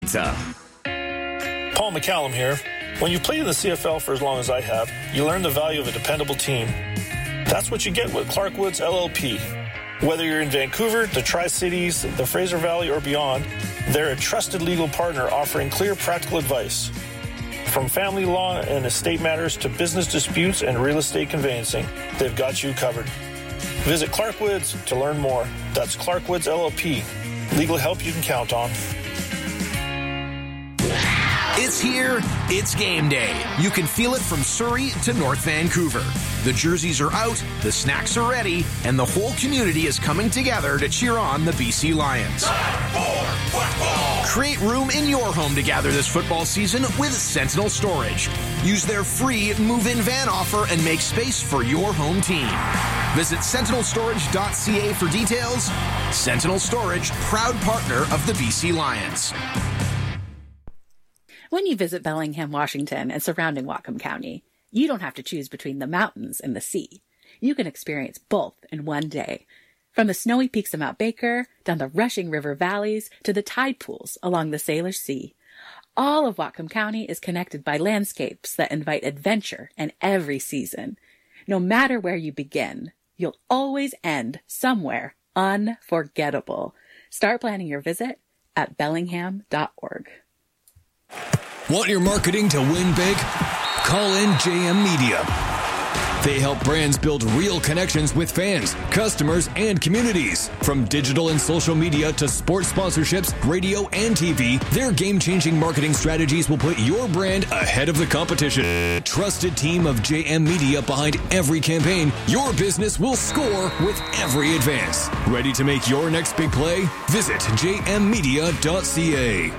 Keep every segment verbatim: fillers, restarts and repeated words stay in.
Paul McCallum here. When you've played in the C F L for as long as I have, you learn the value of a dependable team. That's what you get with Clark Woods L L P. Whether you're in Vancouver, the Tri-Cities, the Fraser Valley, or beyond, they're a trusted legal partner offering clear, practical advice. From family law and estate matters to business disputes and real estate conveyancing, they've got you covered. Visit Clark Woods to learn more. That's Clark Woods L L P. Legal help you can count on. It's here. It's game day. You can feel it from Surrey to North Vancouver. The jerseys are out, the snacks are ready, and the whole community is coming together to cheer on the B C Lions. Create room in your home to gather this football season with Sentinel Storage. Use their free move-in van offer and make space for your home team. Visit sentinel storage dot c a for details. Sentinel Storage, proud partner of the B C Lions. When you visit Bellingham, Washington, and surrounding Whatcom County, you don't have to choose between the mountains and the sea. You can experience both in one day. From the snowy peaks of Mount Baker, down the rushing river valleys, to the tide pools along the Salish Sea. All of Whatcom County is connected by landscapes that invite adventure in every season. No matter where you begin, you'll always end somewhere unforgettable. Start planning your visit at bellingham dot org. Want your marketing to win big? Call in J M Media. They help brands build real connections with fans, customers, and communities. From digital and social media to sports sponsorships, radio, and T V, their game-changing marketing strategies will put your brand ahead of the competition. Trusted team of J M Media behind every campaign, your business will score with every advance. Ready to make your next big play? Visit j m media dot c a.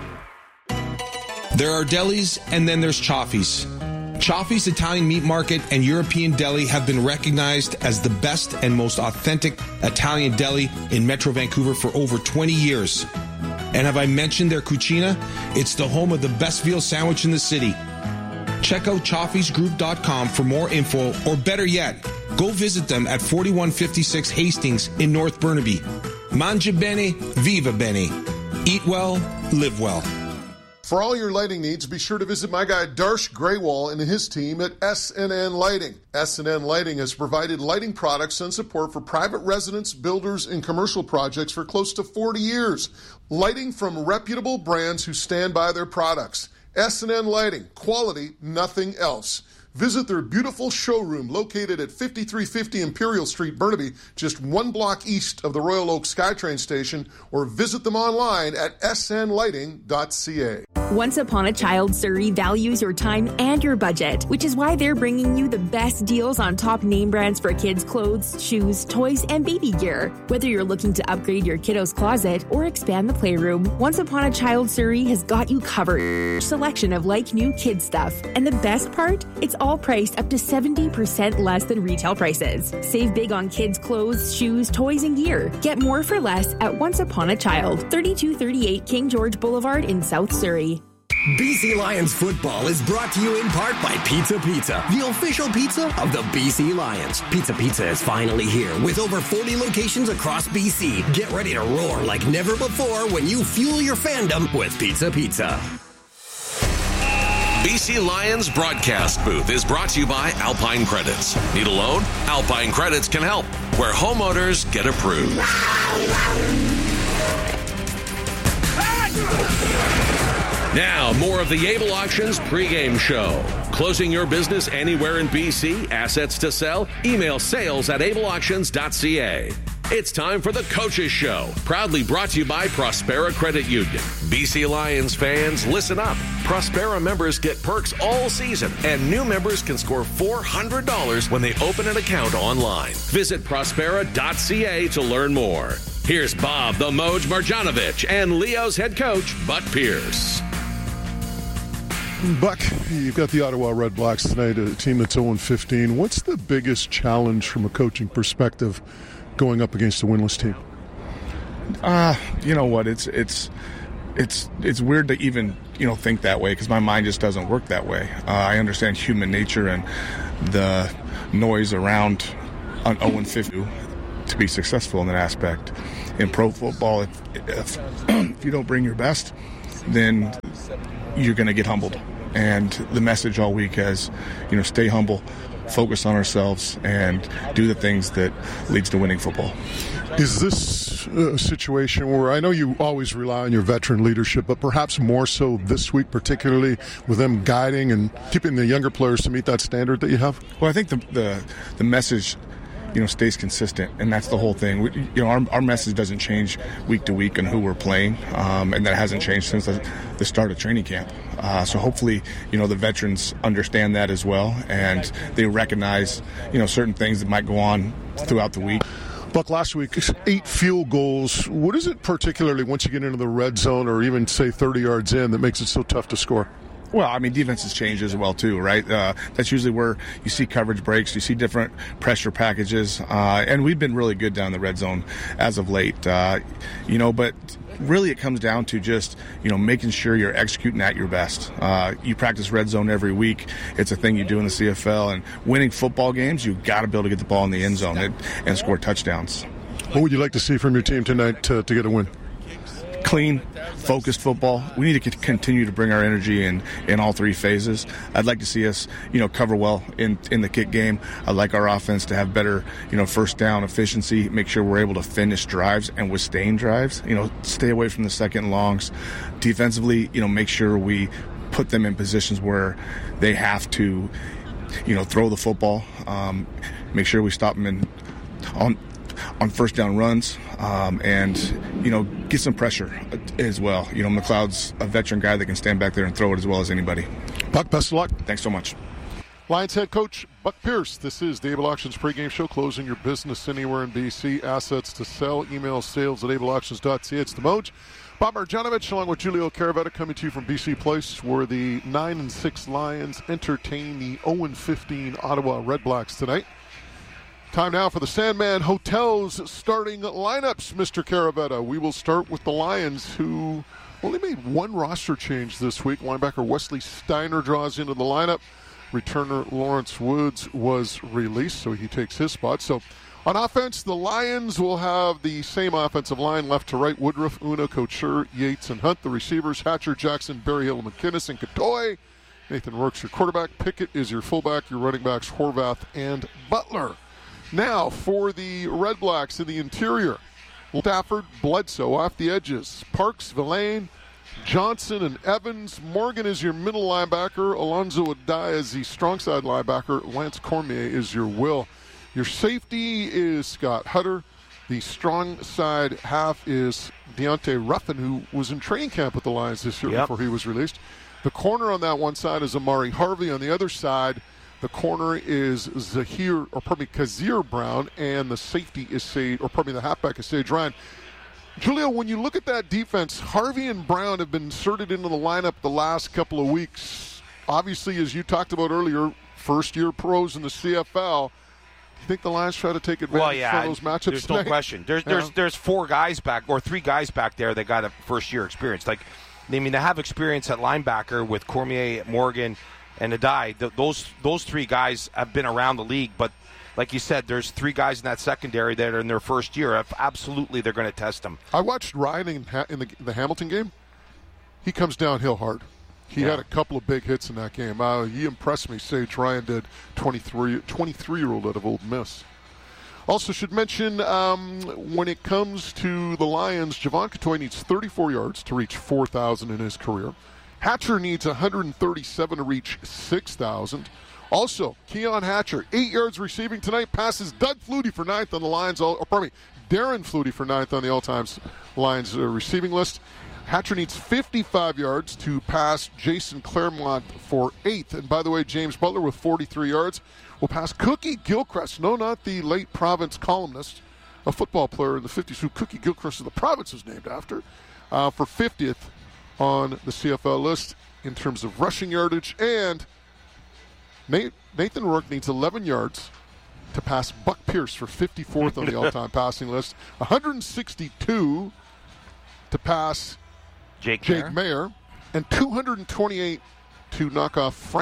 There are delis, and then there's Chaffee's. Chaffee's Italian Meat Market and European Deli have been recognized as the best and most authentic Italian deli in Metro Vancouver for over twenty years. And have I mentioned their cucina? It's the home of the best veal sandwich in the city. Check out chaffees group dot com for more info, or better yet, go visit them at forty-one fifty-six Hastings in North Burnaby. Mangia bene, viva bene. Eat well, live well. For all your lighting needs, be sure to visit my guy Darsh Graywall and his team at S and N Lighting. S and N Lighting has provided lighting products and support for private residents, builders, and commercial projects for close to forty years. Lighting from reputable brands who stand by their products. S and N Lighting, quality, nothing else. Visit their beautiful showroom located at fifty-three fifty Imperial Street, Burnaby, just one block east of the Royal Oak SkyTrain station, or visit them online at s n lighting dot c a. Once Upon a Child Surrey values your time and your budget, which is why they're bringing you the best deals on top name brands for kids' clothes, shoes, toys, and baby gear. Whether you're looking to upgrade your kiddo's closet or expand the playroom, Once Upon a Child Surrey has got you covered. Selection of like new kid stuff. And the best part? It's all priced up to seventy percent less than retail prices. Save big on kids' clothes, shoes, toys, and gear. Get more for less at Once Upon a Child, thirty-two thirty-eight King George Boulevard in South Surrey. B C Lions football is brought to you in part by Pizza Pizza, the official pizza of the B C Lions. Pizza Pizza is finally here with over forty locations across B C. Get ready to roar like never before when you fuel your fandom with Pizza Pizza. B C Lions broadcast booth is brought to you by Alpine Credits. Need a loan? Alpine Credits can help, where homeowners get approved. Now, more of the Able Auctions pregame show. Closing your business anywhere in B C, assets to sell? Email sales at able auctions dot c a. It's time for the Coaches Show, proudly brought to you by Prospera Credit Union. B C Lions fans, listen up. Prospera members get perks all season, and new members can score four hundred dollars when they open an account online. Visit prospera dot c a to learn more. Here's Bob the Moj Marjanovic and Leo's head coach, Buck Pierce. Buck, you've got the Ottawa Red Blacks tonight, a team that's oh and fifteen. What's the biggest challenge from a coaching perspective going up against a winless team? Uh, you know what? It's it's it's it's weird to even you know think that way because my mind just doesn't work that way. Uh, I understand human nature and the noise around an oh and fifty to be successful in that aspect. In pro football, if, if, if you don't bring your best, then you're going to get humbled. And the message all week is, you know, stay humble, focus on ourselves, and do the things that leads to winning football. Is this a situation where, I know you always rely on your veteran leadership, but perhaps more so this week, particularly with them guiding and keeping the younger players to meet that standard that you have? Well, I think the the, the message, you know, stays consistent, and that's the whole thing. We, you know, our, our message doesn't change week to week on who we're playing, um, and that hasn't changed since the, the start of training camp. Uh, so hopefully, you know, the veterans understand that as well, and they recognize, you know, certain things that might go on throughout the week. Buck, last week, eight field goals. What is it particularly once you get into the red zone or even, say, thirty yards in that makes it so tough to score? Well, I mean, defenses change as well, too, right? Uh, that's usually where you see coverage breaks, you see different pressure packages, uh, and we've been really good down the red zone as of late, uh, you know, but really it comes down to just, you know, making sure you're executing at your best. Uh, you practice red zone every week. It's a thing you do in the C F L, and winning football games, you've got to be able to get the ball in the end zone and, and score touchdowns. What would you like to see from your team tonight to, to get a win? Clean, focused football. We need to continue to bring our energy in, in all three phases. I'd like to see us, you know, cover well in, in the kick game. I'd like our offense to have better, you know, first down efficiency, make sure we're able to finish drives and withstand drives, you know, stay away from the second longs. Defensively, you know, make sure we put them in positions where they have to, you know, throw the football. Um, make sure we stop them in on on first down runs, um, and, you know, get some pressure as well. You know, McLeod's a veteran guy that can stand back there and throw it as well as anybody. Buck, best of luck. Thanks so much. Lions head coach Buck Pierce. This is the Able Auctions pregame show, closing your business anywhere in B C. Assets to sell. Email sales at able auctions dot c a. It's the Moj. Bob Marjanovic along with Julio Caravetta coming to you from B C Place, where the nine and six Lions entertain the oh and fifteen Ottawa Red Blacks tonight. Time now for the Sandman Hotel's starting lineups, Mister Caravetta. We will start with the Lions, who only made one roster change this week. Linebacker Wesley Steiner draws into the lineup. Returner Lawrence Woods was released, so he takes his spot. So on offense, the Lions will have the same offensive line, left to right: Woodruff, Una, Couture, Yates, and Hunt. The receivers: Hatcher, Jackson, Berryhill, McInnes, and Katoy. Nathan Rourke's your quarterback. Pickett is your fullback. Your running backs: Horvath and Butler. Now, for the Red Blacks in the interior, Stafford, Bledsoe off the edges. Parks, Villain, Johnson, and Evans. Morgan is your middle linebacker. Alonzo Adai is the strong side linebacker. Lance Cormier is your will. Your safety is Scott Hutter. The strong side half is Deontay Ruffin, who was in training camp with the Lions this year yep. before he was released. The corner on that one side is Amari Harvey. On the other side, the corner is Zahir, or pardon me, Kazir Brown, and the safety is Sage, or pardon me, the halfback is Sage Ryan. Julio, when you look at that defense, Harvey and Brown have been inserted into the lineup the last couple of weeks. Obviously, as you talked about earlier, first-year pros in the C F L. Do you think the Lions try to take advantage well, yeah, of those matchups There's tonight? no question. There's, yeah. there's, there's four guys back, or three guys back there that got a first-year experience. Like, I mean, they have experience at linebacker with Cormier, Morgan, and Adai. Th- those those three guys have been around the league, but like you said, there's three guys in that secondary that are in their first year. If absolutely, they're going to test them. I watched Ryan in, ha- in the, the Hamilton game. He comes downhill hard. He yeah. had a couple of big hits in that game. Uh, he impressed me. Sage Ryan did, twenty-three, twenty-three-year-old out of Old Miss. Also should mention, um, when it comes to the Lions, Javon Katoy needs thirty-four yards to reach four thousand in his career. Hatcher needs one hundred thirty-seven to reach six thousand. Also, Keon Hatcher, eight yards receiving tonight, passes Doug Flutie for ninth on the Lions, all, or pardon me, Darren Flutie for ninth on the all-time Lions uh, receiving list. Hatcher needs fifty-five yards to pass Jason Claremont for eighth. And by the way, James Butler with forty-three yards will pass Cookie Gilchrist. No, not the late Province columnist, a football player in the fifties who Cookie Gilchrist of the Province was named after, uh, for fiftieth on the C F L list in terms of rushing yardage. And Nathan Rourke needs eleven yards to pass Buck Pierce for fifty-fourth on the all-time passing list. one hundred sixty-two to pass Jake, Jake Mayer. Mayer, and two hundred twenty-eight to knock off Frank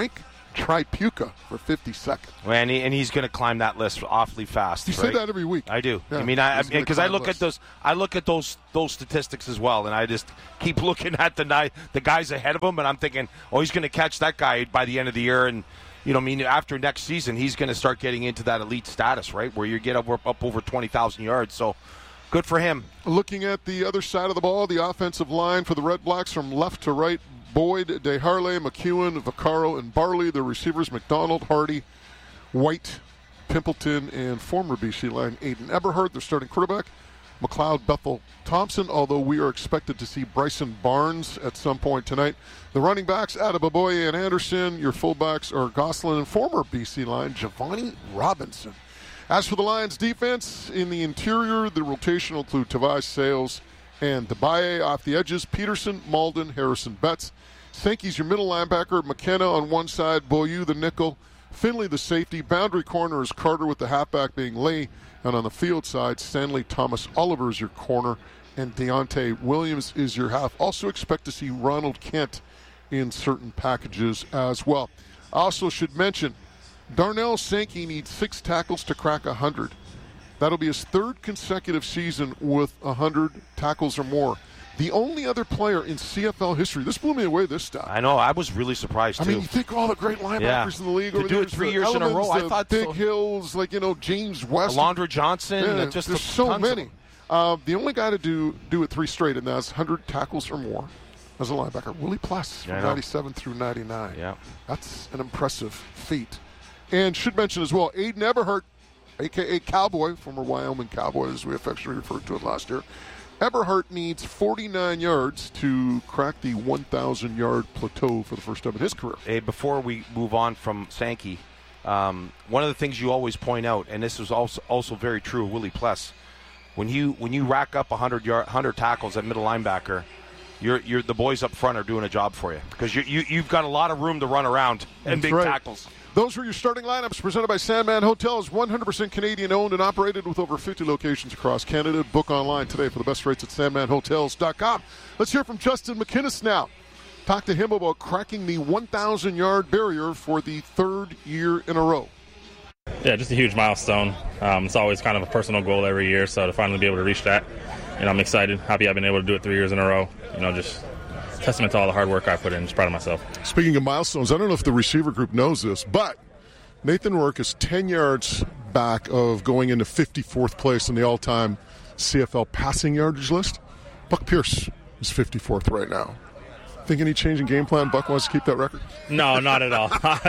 Tripucka for fifty-second. Well, and, he, and he's going to climb that list awfully fast. You right? say that every week. I do. Yeah, I mean, I he's because I look list. at those, I look at those those statistics as well, and I just keep looking at the night, the guys ahead of him, and I'm thinking, oh, he's going to catch that guy by the end of the year, and you know, I mean, after next season, he's going to start getting into that elite status, right, where you get up up over twenty thousand yards. So, good for him. Looking at the other side of the ball, the offensive line for the Red Blacks from left to right. Boyd, DeHarley, McEwen, Vaccaro, and Barley. The receivers, McDonald, Hardy, White, Pimpleton, and former B C line Aiden Eberhardt. Their starting quarterback, McLeod, Bethel, Thompson, although we are expected to see Bryson Barnes at some point tonight. The running backs, Adebaboye and Anderson. Your fullbacks are Gosselin and former B C line, Giovanni Robinson. As for the Lions' defense, in the interior, the rotation will include Tavai, Sales, and Dabaye. Off the edges, Peterson, Malden, Harrison, Betts. Sankey's your middle linebacker, McKenna on one side, Beaulieu the nickel, Finley the safety. Boundary corner is Carter with the halfback being Lee. And on the field side, Stanley Thomas Oliver is your corner, and Deontay Williams is your half. Also expect to see Ronald Kent in certain packages as well. I also should mention, Darnell Sankey needs six tackles to crack one hundred. That'll be his third consecutive season with one hundred tackles or more. The only other player in C F L history. This blew me away, this stat. I know. I was really surprised, I too. mean, you think all the great linebackers yeah. in the league to over do there. it three years in a row, I thought Big so. Hills, like, you know, James West. Alondra Johnson. Yeah, just there's the so tons many. Of them. Uh, the only guy to do do it three straight, and that's one hundred tackles or more as a linebacker. Willie Pless from yeah, ninety-seven through ninety-nine. Yeah. That's an impressive feat. And should mention as well, Aiden Eberhardt, a k a. Cowboy, former Wyoming Cowboy, as we affectionately referred to him last year. Eberhardt needs forty-nine yards to crack the one thousand yard plateau for the first time in his career. Hey, before we move on from Sankey, um, one of the things you always point out, and this is also also very true of Willie Pless, when you when you rack up one hundred yard, one hundred tackles at middle linebacker, you're you're the boys up front are doing a job for you because you, you you've got a lot of room to run around and That's big right. tackles. Those were your starting lineups presented by Sandman Hotels, one hundred percent Canadian owned and operated with over fifty locations across Canada. Book online today for the best rates at sandman hotels dot com. Let's hear from Justin McInnis now. Talk to him about cracking the one thousand yard barrier for the third year in a row. Yeah, just a huge milestone. Um, it's always kind of a personal goal every year, so to finally be able to reach that, you know, I'm excited. Happy I've been able to do it three years in a row. You know, just testament to all the hard work I put in. Just proud of myself. Speaking of milestones, I don't know if the receiver group knows this, but Nathan Rourke is ten yards back of going into fifty-fourth place in the all-time C F L passing yardage list. Buck Pierce is fifty-fourth right now. Think any change in game plan? Buck wants to keep that record? No, not at all.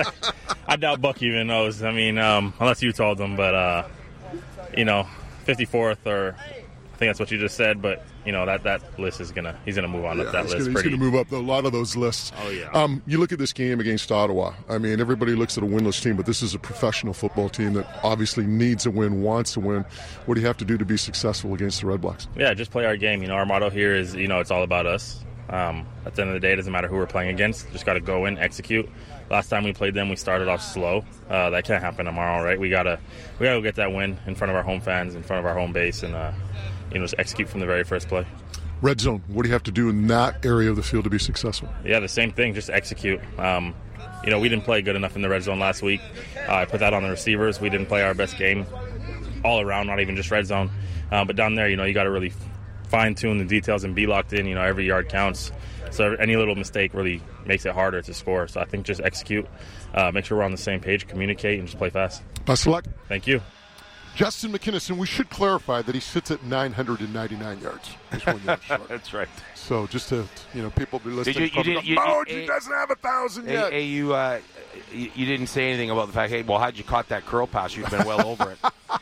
I doubt Buck even knows. I mean, um, unless you told him. But, uh, you know, fifty-fourth or I think that's what you just said, but you know that, that list is gonna he's gonna move on yeah, up that he's list. Gonna, pretty. He's going to move up a lot of those lists. Oh yeah. Um, you look at this game against Ottawa. I mean, everybody looks at a winless team, but this is a professional football team that obviously needs a win, wants to win. What do you have to do to be successful against the Red Blacks? Yeah, just play our game. You know, our motto here is you know it's all about us. Um, at the end of the day, it doesn't matter who we're playing against. Just got to go in, execute. Last time we played them, we started off slow. Uh, that can't happen tomorrow, right? We gotta we gotta go get that win in front of our home fans, in front of our home base, and uh, you know just execute from the very first play. Red zone. What do you have to do in that area of the field to be successful? Yeah, the same thing. Just execute. Um, you know, we didn't play good enough in the red zone last week. Uh, I put that on the receivers. We didn't play our best game all around, not even just red zone. Uh, but down there, you know, you got to really fine-tune the details and be locked in. You know, every yard counts. So any little mistake really makes it harder to score. So I think just execute, uh, make sure we're on the same page, communicate, and just play fast. Best of luck. Thank you. Justin McInnis, and we should clarify that he sits at nine hundred ninety-nine yards. That's right. So just to, you know, people be listening. Did you, you did, you, oh, you, he doesn't have a thousand hey, yet. Hey, you, uh, you, you didn't say anything about the fact, hey, well, how'd you caught that curl pass? You've been well over it.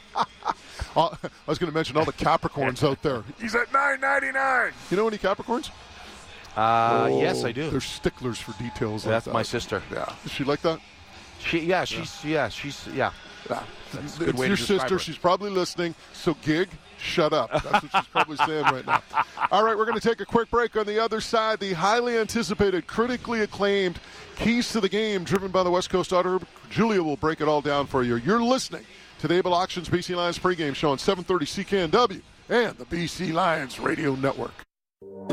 I was going to mention all the Capricorns out there. He's at nine ninety-nine. You know any Capricorns? Uh, oh, yes, I do. They're sticklers for details. That's like my that. sister. Yeah. Is she like that? She, yeah, she's, yeah, yeah she's, yeah. yeah. That's it's a good way your to describe sister. her. She's probably listening. So, Gig, shut up. That's what she's probably saying right now. All right, we're going to take a quick break. On the other side, the highly anticipated, critically acclaimed Keys to the Game, driven by the West Coast Auto. Julia will break it all down for you. You're listening to the Able Auctions B C Lions pregame show on seven thirty C K N W and the B C Lions Radio Network.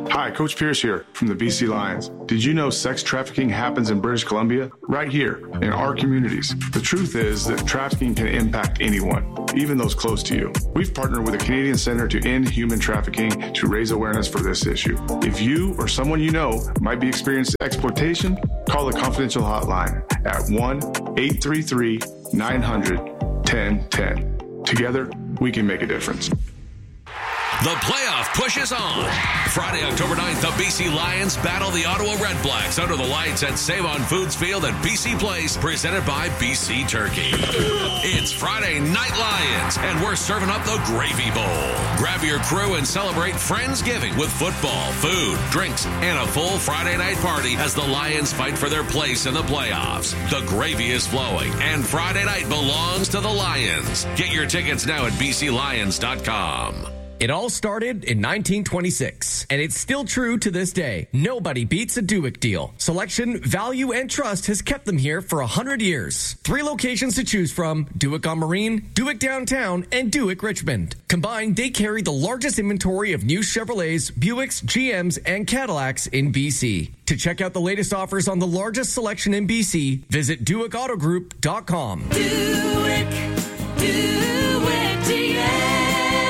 Hi, Coach Pierce here from the B C Lions. Did you know sex trafficking happens in British Columbia? Right here, in our communities. The truth is that trafficking can impact anyone, even those close to you. We've partnered with the Canadian Centre to End Human Trafficking to raise awareness for this issue. If you or someone you know might be experiencing exploitation, call the confidential hotline at one eight three three nine hundred ten ten. Together, we can make a difference. The playoff pushes on. Friday, October ninth, the B C Lions battle the Ottawa Red Blacks under the lights at Save-On Foods Field at B C Place, presented by B C Turkey. It's Friday Night Lions, and we're serving up the Gravy Bowl. Grab your crew and celebrate Friendsgiving with football, food, drinks, and a full Friday night party as the Lions fight for their place in the playoffs. The gravy is flowing, and Friday night belongs to the Lions. Get your tickets now at b c lions dot com. It all started in nineteen twenty-six, and it's still true to this day. Nobody beats a Duick deal. Selection, value, and trust has kept them here for one hundred years. Three locations to choose from: Duick on Marine, Duick Downtown, and Duick Richmond. Combined, they carry the largest inventory of new Chevrolets, Buicks, G Ms, and Cadillacs in B C. To check out the latest offers on the largest selection in B C, visit Duick Auto Group dot com. Duick, Duick G M.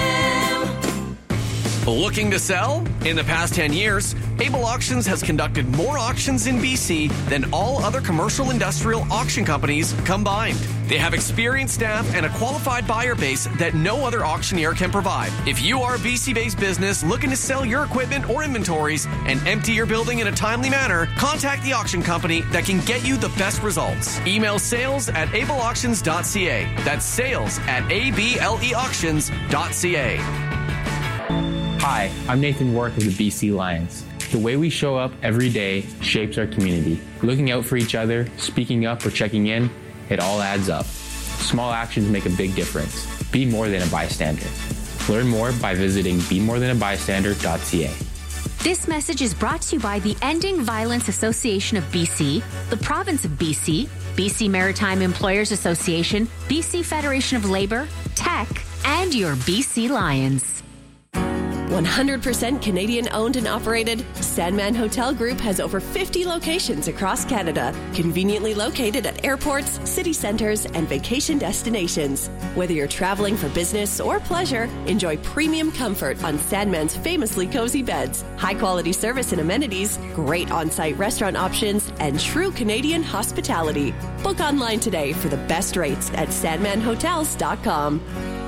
Looking to sell? In the past ten years, Able Auctions has conducted more auctions in B C than all other commercial industrial auction companies combined. They have experienced staff and a qualified buyer base that no other auctioneer can provide. If you are a B C-based business looking to sell your equipment or inventories and empty your building in a timely manner, contact the auction company that can get you the best results. Email sales at able auctions dot c a. That's sales at a b l e auctions dot c a. Hi, I'm Nathan Worth of the B C Lions. The way we show up every day shapes our community. Looking out for each other, speaking up or checking in, it all adds up. Small actions make a big difference. Be more than a bystander. Learn more by visiting be more than a bystander dot c a. This message is brought to you by the Ending Violence Association of B C, the Province of B C, B C Maritime Employers Association, B C Federation of Labor, Tech, and your B C Lions. one hundred percent Canadian owned and operated, Sandman Hotel Group has over fifty locations across Canada, conveniently located at airports, city centres, and vacation destinations. Whether you're traveling for business or pleasure, enjoy premium comfort on Sandman's famously cozy beds, high-quality service and amenities, great on-site restaurant options, and true Canadian hospitality. Book online today for the best rates at sandman hotels dot com.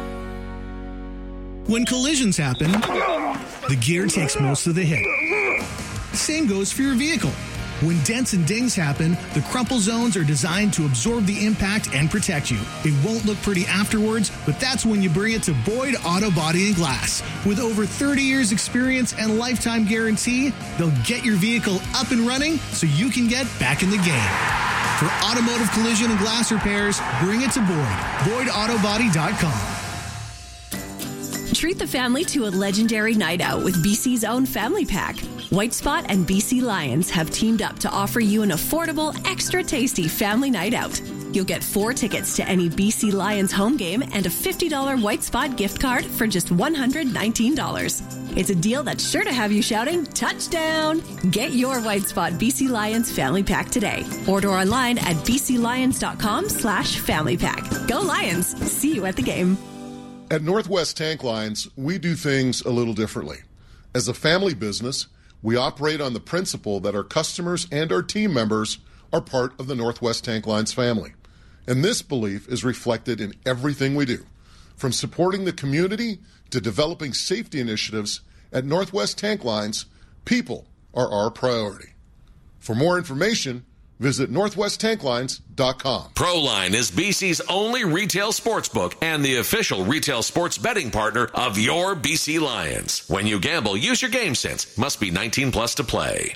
When collisions happen, the gear takes most of the hit. Same goes for your vehicle. When dents and dings happen, the crumple zones are designed to absorb the impact and protect you. It won't look pretty afterwards, but that's when you bring it to Boyd Auto Body and Glass. With over thirty years experience and lifetime guarantee, they'll get your vehicle up and running so you can get back in the game. For automotive collision and glass repairs, bring it to Boyd. Boyd Auto Body dot com. Treat the family to a legendary night out with B C's own Family Pack. White Spot and B C Lions have teamed up to offer you an affordable, extra tasty family night out. You'll get four tickets to any B C Lions home game and a fifty dollars White Spot gift card for just one hundred nineteen dollars. It's a deal that's sure to have you shouting, touchdown! Get your White Spot B C Lions Family Pack today. Order online at b c lions dot com slash family pack. Go Lions! See you at the game. At Northwest Tank Lines, we do things a little differently. As a family business, we operate on the principle that our customers and our team members are part of the Northwest Tank Lines family. And this belief is reflected in everything we do. From supporting the community to developing safety initiatives, at Northwest Tank Lines, people are our priority. For more information, visit northwest tank lines dot com. Proline is B C's only retail sportsbook and the official retail sports betting partner of your B C Lions. When you gamble, use your game sense. Must be nineteen plus to play.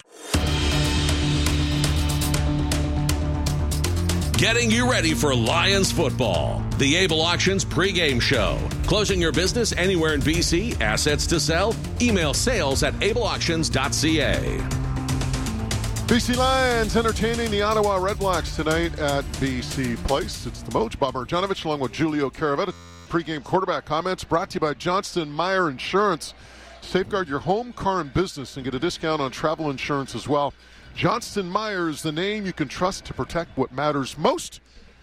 Getting you ready for Lions football. The Able Auctions pregame show. Closing your business anywhere in B C. Assets to sell? Email sales at able auctions dot c a. B C Lions entertaining the Ottawa Red Blacks tonight at B C Place. It's the Moj, Bob Marjanovic, along with Julio Caravetta. Pre-game quarterback comments brought to you by Johnston Meyer Insurance. Safeguard your home, car, and business and get a discount on travel insurance as well. Johnston Meyer is the name you can trust to protect what matters most.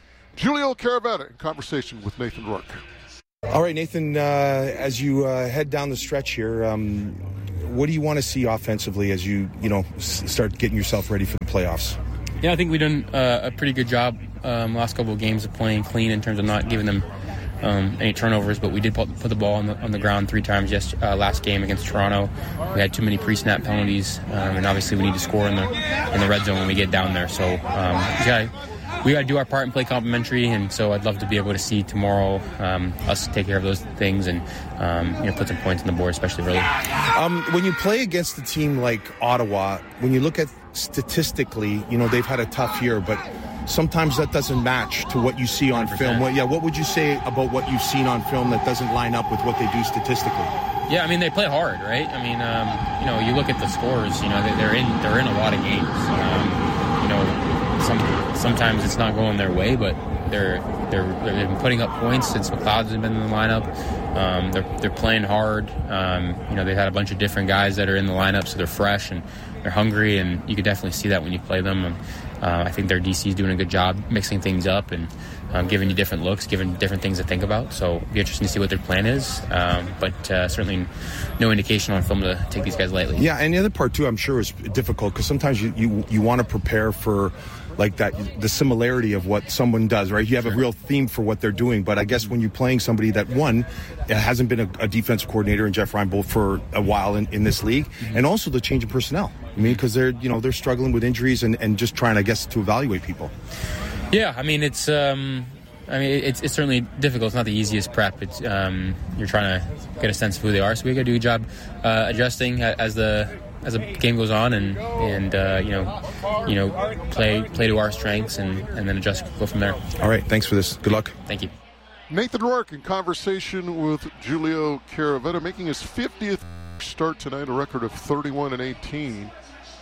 Julio Caravetta in conversation with Nathan Rourke. All right, Nathan, uh, as you uh, head down the stretch here, um, what do you want to see offensively as you, you know, s- start getting yourself ready for the playoffs? Yeah, I think we've done uh, a pretty good job um, last couple of games of playing clean in terms of not giving them um, any turnovers, but we did put, put the ball on the, on the ground three times yes, uh, last game against Toronto. We had too many pre-snap penalties, um, and obviously we need to score in the in the red zone when we get down there. So um, we got we got to do our part and play complimentary, and so I'd love to be able to see tomorrow um, us take care of those things and um, you know put some points on the board, especially early. Um, when you play against a team like Ottawa, when you look at statistically, you know, they've had a tough year, but sometimes that doesn't match to what you see on film. What, yeah, what would you say about what you've seen on film that doesn't line up with what they do statistically? Yeah, I mean, they play hard, right? I mean, um, you know, you look at the scores, you know, they, they're in they're in a lot of games. Um, you know, some sometimes it's not going their way, but they're they're they've been putting up points since McLeod's been in the lineup. Um, they're they're playing hard. Um, you know, they've had a bunch of different guys that are in the lineup, so they're fresh and they're hungry, and you can definitely see that when you play them. And, uh, I think their D C is doing a good job mixing things up and um, giving you different looks, giving different things to think about. So it'll be interesting to see what their plan is, um, but uh, certainly no indication on film to take these guys lightly. Yeah, and the other part too, I'm sure, is difficult because sometimes you, you, you want to prepare for like that, the similarity of what someone does, right? You have sure. a real theme for what they're doing, but I guess when you're playing somebody that, one, hasn't been a, a defensive coordinator and Jeff Ryan both for a while in, in this league, mm-hmm. and also the change of personnel. I mean, because they're, you know, they're struggling with injuries and, and just trying, I guess, to evaluate people. Yeah, I mean, it's, um, I mean, it's, it's certainly difficult. It's not the easiest prep. It's, um, you're trying to get a sense of who they are, so we got to do a good job uh, adjusting as the as the game goes on, and and uh, you know, you know, play play to our strengths, and, and then adjust, go from there. All right, thanks for this. Good luck. Thank you. Nathan Rourke in conversation with Julio Caravetta, making his fiftieth start tonight, a record of thirty-one and eighteen.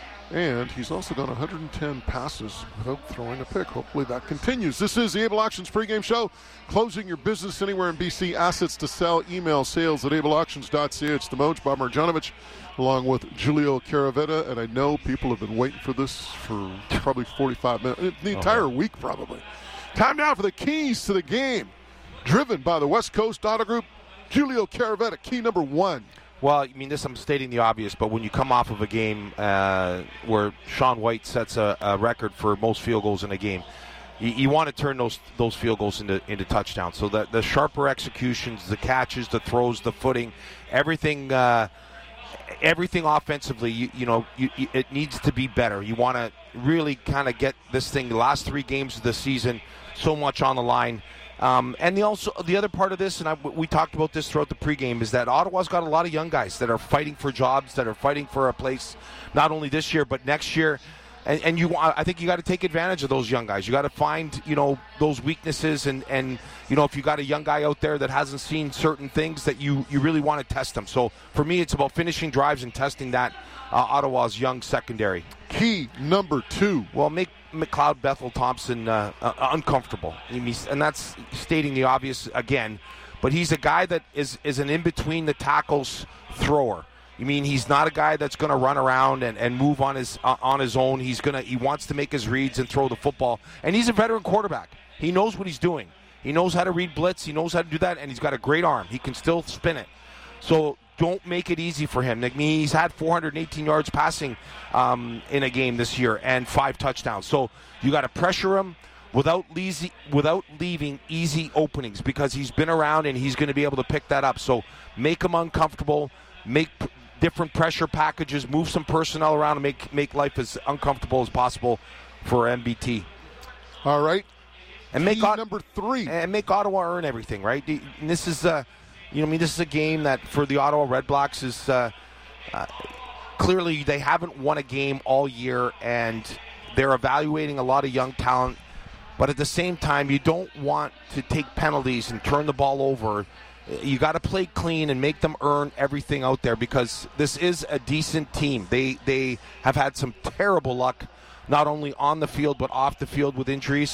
And he's also done one hundred ten passes without throwing a pick. Hopefully that continues. This is the Able Auctions pregame show. Closing your business anywhere in B C. Assets to sell. Email sales at able auctions dot c a. It's the Moj, Bob Marjanovic, along with Julio Caravetta. And I know people have been waiting for this for probably forty-five minutes. The entire oh, week, probably. Time now for the keys to the game. Driven by the West Coast Auto Group, Julio Caravetta, key number one. Well, I mean, this I'm stating the obvious, but when you come off of a game uh, where Sean White sets a, a record for most field goals in a game, you, you want to turn those those field goals into into touchdowns. So that the sharper executions, the catches, the throws, the footing, everything, uh, everything offensively, you, you know, you, you, it needs to be better. You want to really kind of get this thing. The last three games of the season, so much on the line. Um, and the also the other part of this, and I, we talked about this throughout the pregame, is that Ottawa's got a lot of young guys that are fighting for jobs, that are fighting for a place, not only this year but next year. And, and you, I think you got to take advantage of those young guys. You got to find, you know, those weaknesses, and, and you know, if you got a young guy out there that hasn't seen certain things, that you, you really want to test them. So for me, it's about finishing drives and testing that uh, Ottawa's young secondary. Key number two. Well, make McLeod, Bethel, Thompson uh, uh, uncomfortable, and that's stating the obvious again. But he's a guy that is is an in between the tackles thrower. You mean he's not a guy that's going to run around and, and move on his uh, on his own. He's gonna he wants to make his reads and throw the football. And he's a veteran quarterback. He knows what he's doing. He knows how to read blitz. He knows how to do that, and he's got a great arm. He can still spin it. So don't make it easy for him. I mean, he's had four hundred eighteen yards passing um, in a game this year and five touchdowns. So you got to pressure him without leasy, without leaving easy openings, because he's been around and he's going to be able to pick that up. So make him uncomfortable. Make p- different pressure packages. Move some personnel around and make make life as uncomfortable as possible for M B T. All right. And make Key number three. And make Ottawa earn everything, right? And this is uh, You know, I mean, this is a game that for the Ottawa Redblacks is uh, uh, clearly they haven't won a game all year, and they're evaluating a lot of young talent. But at the same time, you don't want to take penalties and turn the ball over. You got to play clean and make them earn everything out there, because this is a decent team. They they have had some terrible luck, not only on the field but off the field with injuries.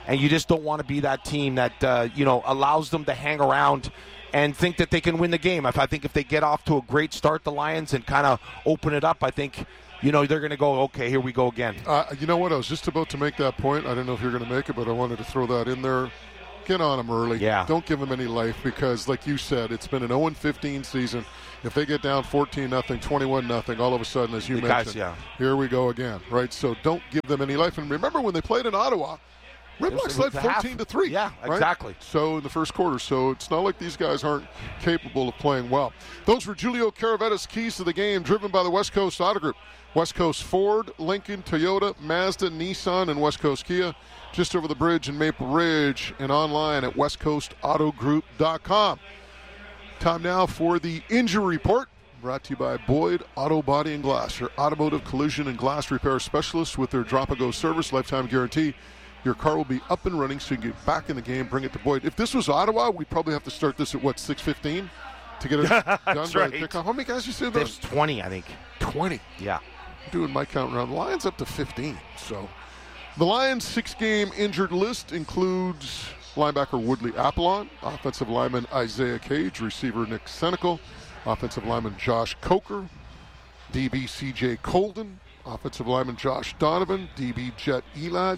and you just don't want to be that team that uh, you know allows them to hang around and think that they can win the game. If I think if they get off to a great start, the Lions, and kind of open it up, I think you know they're going to go, okay, here we go again. Uh, you know what? I was just about to make that point. I don't know if you're going to make it, but I wanted to throw that in there. Get on them early. Yeah. Don't give them any life because, like you said, it's been an oh and fifteen season. If they get down fourteen nothing, twenty-one nothing, all of a sudden, as you The mentioned, guys, yeah. here we go again, right? So don't give them any life. And remember when they played in Ottawa, Red Blacks led fourteen to three. Yeah, right? exactly. So in the first quarter. So it's not like these guys aren't capable of playing well. Those were Julio Caravetta's keys to the game, driven by the West Coast Auto Group. West Coast Ford, Lincoln, Toyota, Mazda, Nissan, and West Coast Kia. Just over the bridge in Maple Ridge and online at west coast auto group dot com. Time now for the injury report, brought to you by Boyd Auto Body and Glass, your automotive collision and glass repair specialists with their drop-and-go service, lifetime guarantee. Your car will be up and running so you can get back in the game, bring it to Boyd. If this was Ottawa, we'd probably have to start this at, what, six fifteen to get it done by That's the right. kickoff? How many guys you said There's those? twenty, I think. twenty. Yeah. I'm doing my count around. The Lions up to fifteen, so... The Lions' six-game injured list includes linebacker Woodley Apollon, offensive lineman Isaiah Cage, receiver Nick Senecal, offensive lineman Josh Coker, D B C J Colden, offensive lineman Josh Donovan, D B Jet Elad,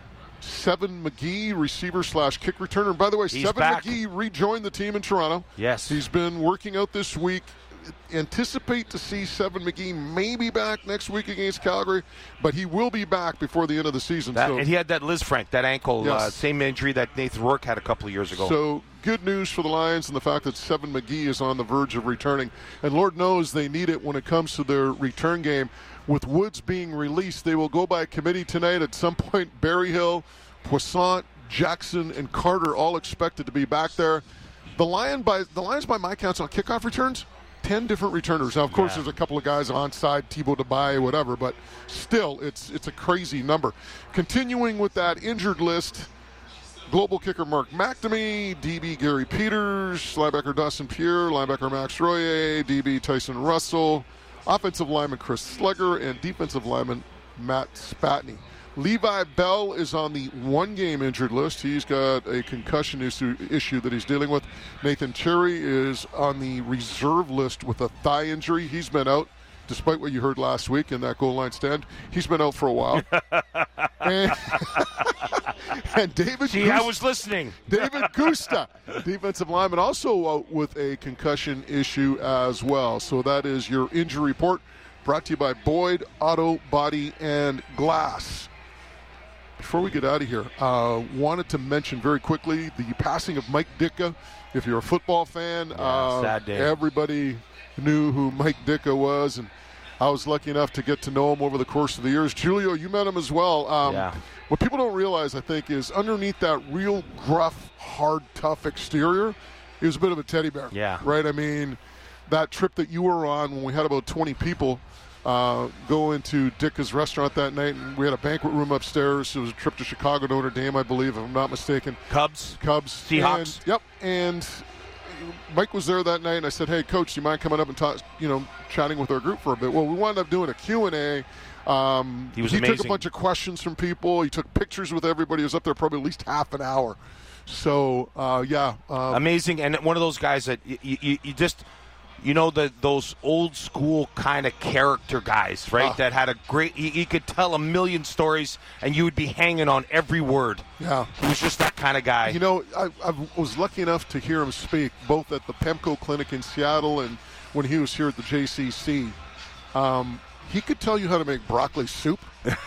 Seven McGee, receiver slash kick returner. And by the way, He's Seven back. McGee rejoined the team in Toronto. Yes. He's been working out this week. Anticipate to see Seven McGee maybe back next week against Calgary, but he will be back before the end of the season. That, so, and he had that Liz Frank, that ankle, Yes. uh, same injury that Nathan Rourke had a couple of years ago. So good news for the Lions and the fact that Seven McGee is on the verge of returning. And Lord knows they need it when it comes to their return game. With Woods being released, they will go by committee tonight. At some point, Berryhill, Poissant, Jackson, and Carter all expected to be back there. The Lion by the Lions, by my counts, on kickoff returns, ten different returners. Now, of course, Yeah. there's a couple of guys onside, Thibaut Debaye, whatever, but still, it's it's a crazy number. Continuing with that injured list, global kicker Mark McNamee, D B Gary Peters, linebacker Dawson Pierre, linebacker Max Royer, D B Tyson Russell, offensive lineman Chris Slegger, and defensive lineman Matt Spatney. Levi Bell is on the one-game injured list. He's got a concussion issue, issue that he's dealing with. Nathan Cherry is on the reserve list with a thigh injury. He's been out, despite what you heard last week in that goal line stand. He's been out for a while. and, and David See, Gusta, I was listening. David Gusta, defensive lineman, also out with a concussion issue as well. So that is your injury report, brought to you by Boyd Auto Body and Glass. Before we get out of here, uh, wanted to mention very quickly the passing of Mike Ditka. If you're a football fan, Yeah, uh, sad day. everybody knew who Mike Ditka was, and I was lucky enough to get to know him over the course of the years. Julio, you met him as well. Um, Yeah. What people don't realize, I think, is underneath that real gruff, hard, tough exterior, he was a bit of a teddy bear. Yeah. Right? I mean, that trip that you were on when we had about twenty people uh, go into Ditka's restaurant that night, and we had a banquet room upstairs. It was a trip to Chicago, Notre Dame, I believe, if I'm not mistaken. Cubs. Cubs. Seahawks. And, yep. And Mike was there that night, and I said, hey, Coach, do you mind coming up and talk, you know, chatting with our group for a bit? Well, we wound up doing a Q and A. Um, He was he took a amazing. bunch of questions from people. He took pictures with everybody. He was up there probably at least half an hour. So, uh, yeah. Um, Amazing, and one of those guys that you, you, you just, you know, the those old school kind of character guys, right? Ah. That had a great, he, he could tell a million stories, and you would be hanging on every word. Yeah. He was just that kind of guy. You know, I, I was lucky enough to hear him speak both at the Pemco Clinic in Seattle and when he was here at the J C C. Um, he could tell you how to make broccoli soup,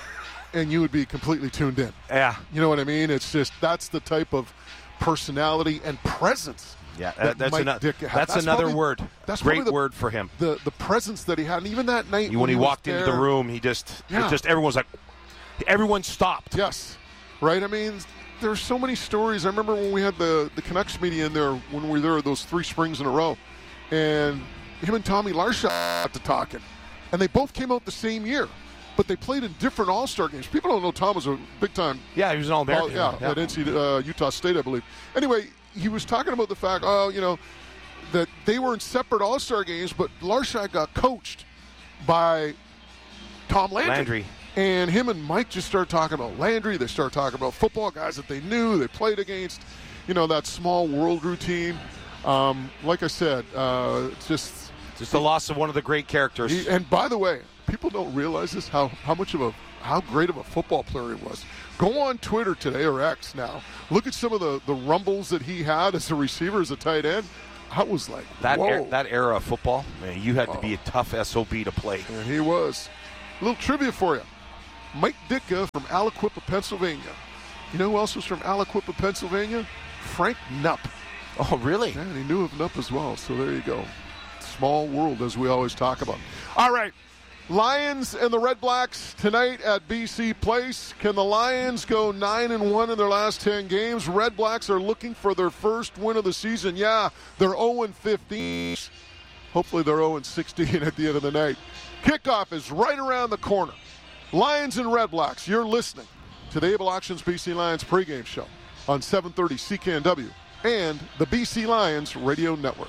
and you would be completely tuned in. Yeah. You know what I mean? It's just that's the type of personality and presence. Yeah, that that's, Mike ano- Ditka had. that's another probably- word. That's Great probably the, word for him. The the presence that he had, and even that night When he was walked into the there- room, he just, Yeah. it just everyone was like, everyone stopped. Yes, right. I mean, there's so many stories. I remember when we had the the Canucks media in there when we were there those three springs in a row, and him and Tommy Larshaw got to talking, and they both came out the same year, but they played in different All-Star games. People don't know Tom was a big time. Yeah, he was an All-American. yeah, Yeah. at N C uh, Utah State, I believe. Anyway, he was talking about the fact, oh, you know, that they were in separate All-Star games, but Larshaw got coached by Tom Landry. Landry. And him and Mike just start talking about Landry. They start talking about football, guys that they knew, they played against, you know, that small world routine. Um, like I said, uh, it's just... Just the loss of one of the great characters. He, and by the way, people don't realize this, how, how much of a, how great of a football player he was. Go on Twitter today, or X now. Look at some of the, the rumbles that he had as a receiver, as a tight end. I was like, that whoa. Er, that era of football, man, you had to oh. be a tough S O B to play. And he was. A little trivia for you. Mike Ditka from Aliquippa, Pennsylvania. You know who else was from Aliquippa, Pennsylvania? Frank Knupp. Oh, really? Yeah, and he knew of Knupp as well, so there you go. Small world, as we always talk about. All right, Lions and the Red Blacks tonight at B C Place. Can the Lions go nine and one in their last ten games? Red Blacks are looking for their first win of the season. Yeah, they're oh and fifteen. Hopefully they're oh and sixteen at the end of the night. Kickoff is right around the corner. Lions and Red Blacks, you're listening to the Able Auctions B C Lions pregame show on seven thirty C K N W and the B C Lions Radio Network.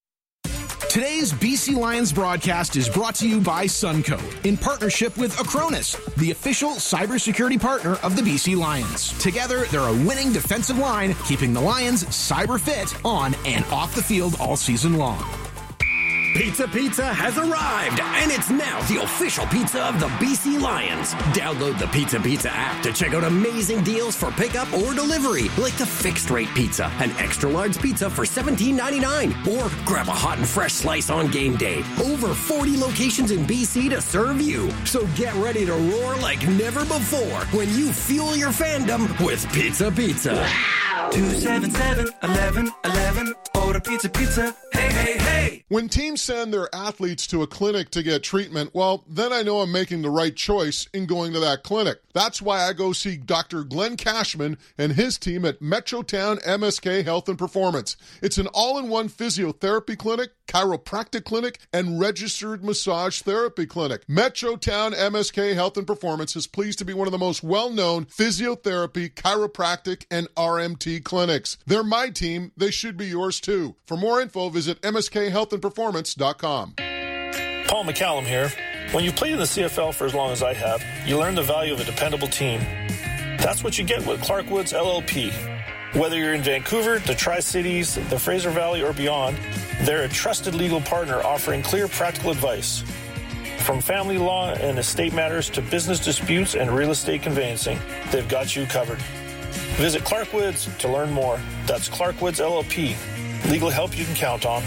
Today's B C Lions broadcast is brought to you by Suncoat in partnership with Acronis, the official cybersecurity partner of the B C Lions. Together, they're a winning defensive line, keeping the Lions cyber fit on and off the field all season long. Pizza Pizza has arrived, and it's now the official pizza of the B C Lions. Download the Pizza Pizza app to check out amazing deals for pickup or delivery, like the fixed rate pizza, an extra large pizza for seventeen ninety-nine, or grab a hot and fresh slice on game day. Over forty locations in B C to serve you. So get ready to roar like never before when you fuel your fandom with Pizza Pizza. two seven seven, eleven eleven, order Pizza Pizza. Hey, hey, hey! When teams send their athletes to a clinic to get treatment, well, then I know I'm making the right choice in going to that clinic. That's why I go see Doctor Glenn Cashman and his team at Metrotown M S K Health and Performance. It's an all-in-one physiotherapy clinic, chiropractic clinic, and registered massage therapy clinic. Metrotown M S K Health and Performance is pleased to be one of the most well-known physiotherapy, chiropractic, and R M T clinics. They're my team. They should be yours too. For more info, visit M S K health and performance dot com. Paul McCallum here. When you play in the C F L for as long as I have, you learn the value of a dependable team. That's what you get with Clark Woods L L P. Whether you're in Vancouver, the Tri-Cities, the Fraser Valley, or beyond, they're a trusted legal partner offering clear, practical advice. From family law and estate matters to business disputes and real estate conveyancing, they've got you covered. Visit Clark Woods to learn more. That's Clark Woods L L P. Legal help you can count on.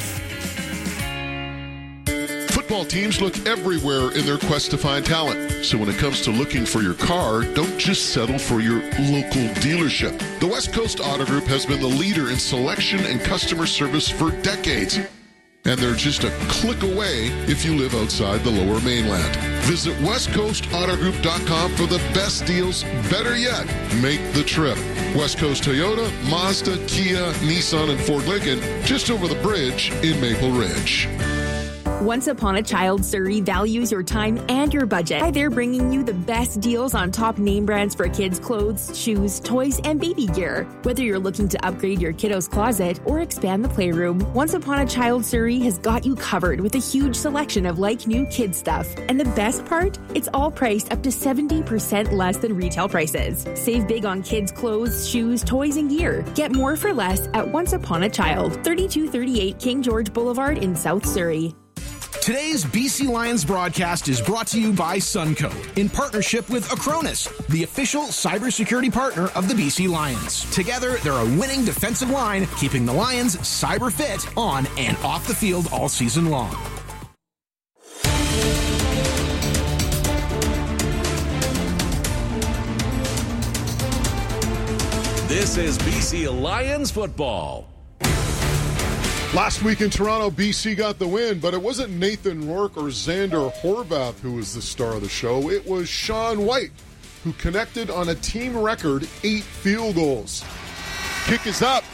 Football teams look everywhere in their quest to find talent. So when it comes to looking for your car, don't just settle for your local dealership. The West Coast Auto Group has been the leader in selection and customer service for decades. And they're just a click away if you live outside the Lower Mainland. Visit west coast auto group dot com for the best deals. Better yet, make the trip. West Coast Toyota, Mazda, Kia, Nissan, and Ford Lincoln, just over the bridge in Maple Ridge. Once Upon a Child Surrey values your time and your budget. Why they're bringing you the best deals on top name brands for kids' clothes, shoes, toys, and baby gear. Whether you're looking to upgrade your kiddo's closet or expand the playroom, Once Upon a Child Surrey has got you covered with a huge selection of like-new kids stuff. And the best part? It's all priced up to seventy percent less than retail prices. Save big on kids' clothes, shoes, toys, and gear. Get more for less at Once Upon a Child, thirty-two thirty-eight King George Boulevard in South Surrey. Today's B C Lions broadcast is brought to you by Suncoat in partnership with Acronis, the official cybersecurity partner of the B C Lions. Together, they're a winning defensive line, keeping the Lions cyber fit on and off the field all season long. This is B C Lions football. Last week in Toronto, B C got the win, but it wasn't Nathan Rourke or Xander Horvath who was the star of the show. It was Sean White, who connected on a team record eight field goals. Kick is up,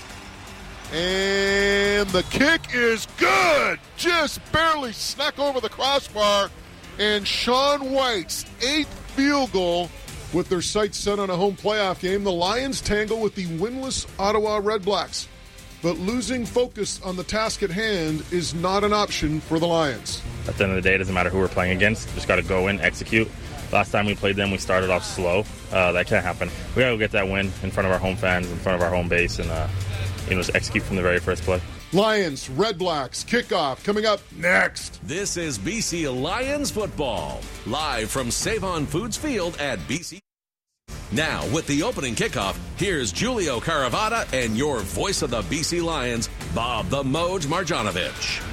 and the kick is good. Just barely snuck over the crossbar, and Sean White's eighth field goal with their sights set on a home playoff game. The Lions tangle with the winless Ottawa Redblacks. But losing focus on the task at hand is not an option for the Lions. At the end of the day, it doesn't matter who we're playing against. Just got to go in, execute, Last time we played them, we started off slow. Uh, that can't happen. We got to go get that win in front of our home fans, in front of our home base, and uh, you know, just execute from the very first play. Lions, Red Blacks, kickoff coming up next. This is B C Lions football, live from Save-On Foods Field at B C. Now, with the opening kickoff, here's Julio Caravata and your voice of the B C Lions, Bob the Moj Marjanovic.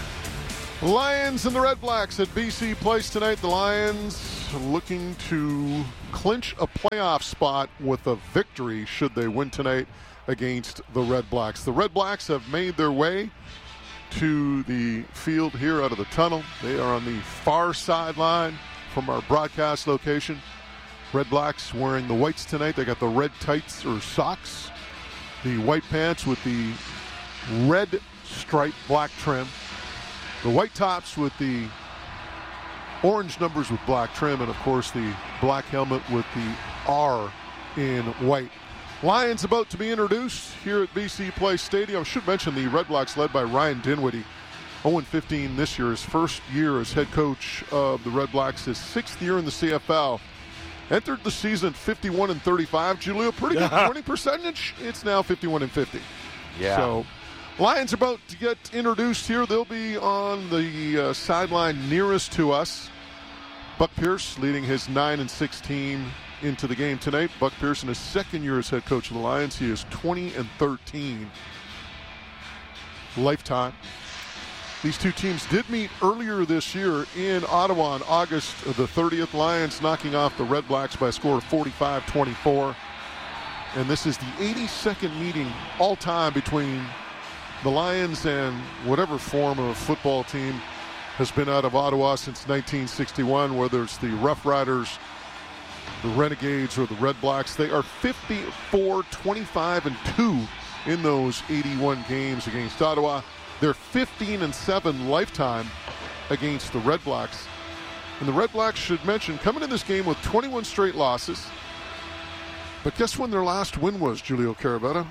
Lions and the Red Blacks at B C Place tonight. The Lions looking to clinch a playoff spot with a victory should they win tonight against the Red Blacks. The Red Blacks have made their way to the field here out of the tunnel. They are on the far sideline from our broadcast location. Red Blacks wearing the whites tonight. They got the red tights or socks, the white pants with the red stripe black trim, the white tops with the orange numbers with black trim, and of course the black helmet with the R in white. Lions about to be introduced here at B C Place Stadium. I should mention the Red Blacks led by Ryan Dinwiddie. oh and fifteen this year, his first year as head coach of the Red Blacks, his sixth year in the C F L. Entered the season fifty-one and thirty-five. Julio, pretty good winning percentage. It's now fifty-one and fifty. Yeah. So Lions about to get introduced here. They'll be on the uh, sideline nearest to us. Buck Pierce leading his nine and six team into the game tonight. Buck Pierce in his second year as head coach of the Lions. He is twenty and thirteen lifetime. These two teams did meet earlier this year in Ottawa on August the thirtieth. Lions knocking off the Red Blacks by a score of forty-five twenty-four. And this is the eighty-second meeting all time between the Lions and whatever form of football team has been out of Ottawa since nineteen sixty-one, whether it's the Rough Riders, the Renegades, or the Red Blacks. They are fifty-four twenty-five and two in those eighty-one games against Ottawa. They're fifteen and seven lifetime against the Red Blacks. And the Red Blacks, should mention, coming in this game with twenty-one straight losses. But guess when their last win was, Julio Caravata?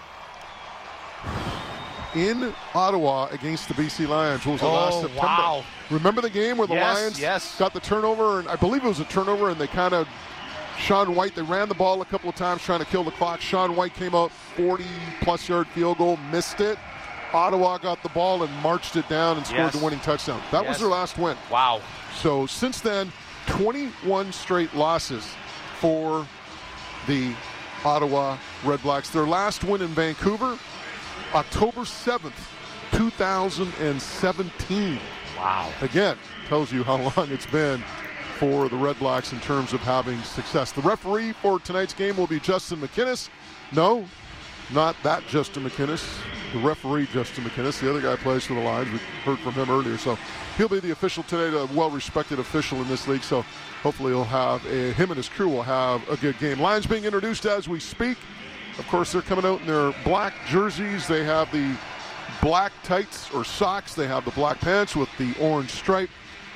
In Ottawa against the B C Lions. What was the oh, last September? Wow. Remember the game where the yes, Lions yes. got the turnover? And I believe it was a turnover, and they kind of, Sean White, they ran the ball a couple of times trying to kill the clock. Sean White came out forty-plus yard field goal, missed it. Ottawa got the ball and marched it down and scored yes. the winning touchdown. That yes. was their last win. Wow. So since then, twenty-one straight losses for the Ottawa Red Blacks. Their last win in Vancouver, October seventh, two thousand seventeen. Wow. Again, tells you how long it's been for the Red Blacks in terms of having success. The referee for tonight's game will be Justin McInnes. No, not that Justin McInnes. The referee, Justin McInnes. The other guy plays for the Lions. We heard from him earlier. So he'll be the official today, a well-respected official in this league. So hopefully he'll have a, him and his crew will have a good game. Lions being introduced as we speak. Of course, they're coming out in their black jerseys. They have the black tights or socks. They have the black pants with the orange stripe.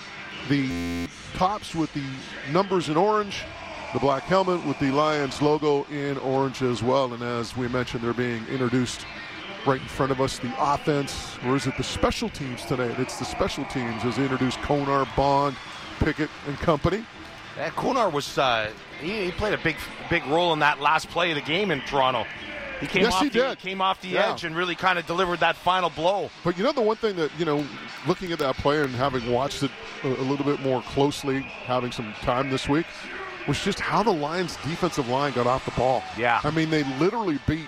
The tops with the numbers in orange. The black helmet with the Lions logo in orange as well. And as we mentioned, they're being introduced right in front of us. The offense, or is it the special teams tonight? It's the special teams as they introduce Konar, Bond, Pickett, and company. Yeah, Konar was, uh, he, he played a big big role in that last play of the game in Toronto. He came, yes, off, he the, did. He came off the yeah. edge and really kind of delivered that final blow. But you know the one thing that, you know, looking at that play and having watched it a, a little bit more closely, having some time this week, was just how the Lions' defensive line got off the ball. Yeah. I mean, they literally beat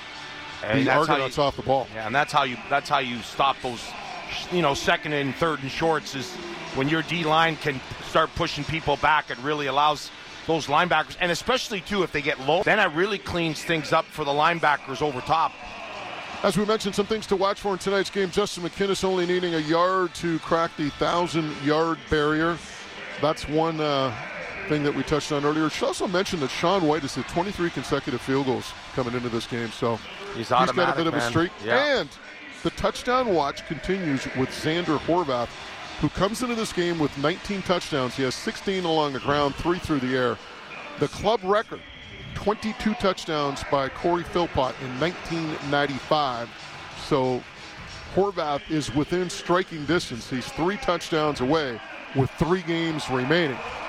and the Argonauts you, off the ball. Yeah, and that's how you that's how you stop those, you know, second and third and shorts, is when your D-line can start pushing people back. It really allows those linebackers, and especially, too, if they get low, then it really cleans things up for the linebackers over top. As we mentioned, some things to watch for in tonight's game. Justin McInnes only needing a yard to crack the one thousand-yard barrier. That's one uh, thing that we touched on earlier. She also mentioned that Sean White has hit twenty-three consecutive field goals coming into this game. So he's, he's got a bit of man. a streak. Yeah. And the touchdown watch continues with Xander Horvath, who comes into this game with nineteen touchdowns. He has sixteen along the ground, three through the air. The club record, twenty-two touchdowns by Corey Philpott in nineteen ninety-five. So Horvath is within striking distance. He's three touchdowns away with three games remaining.